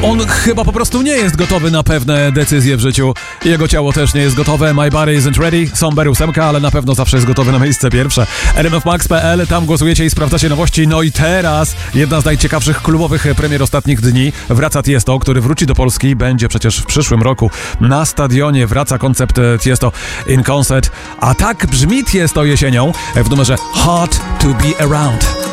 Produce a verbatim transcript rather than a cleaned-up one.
On chyba po prostu nie jest gotowy na pewne decyzje w życiu. Jego ciało też nie jest gotowe. My body isn't ready. Somber ósemka, ale na pewno zawsze jest gotowy na miejsce pierwsze. r m f max kropka p l, tam głosujecie i sprawdzacie nowości. No i teraz jedna z najciekawszych klubowych premier ostatnich dni. Wraca Tiesto, który wróci do Polski. Będzie przecież w przyszłym roku na stadionie. Wraca koncept Tiesto in concert. A tak brzmi Tiesto jesienią w numerze Hard to be around.